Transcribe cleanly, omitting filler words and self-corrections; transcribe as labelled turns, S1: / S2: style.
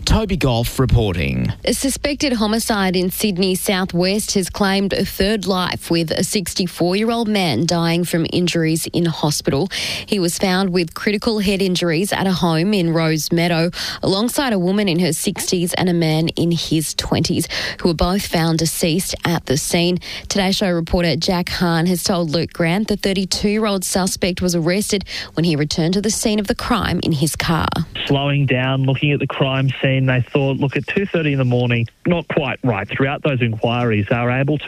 S1: Toby Goff reporting.
S2: A suspected homicide in Sydney southwest has claimed a third life, with a 64-year-old man dying from injuries in hospital. He was found with critical head injuries at a home in Rose Meadow, alongside a woman in her 60s and a man in his 20s, who were both found deceased at the scene. Today Show reporter Jack Hahn has told Luke Grant the 32-year-old suspect was arrested when he returned to the scene of the crime in his car.
S3: Slowing down, looking at the crime scene, they thought, look, at 2:30 in the morning, not quite right. Throughout those inquiries, they were able to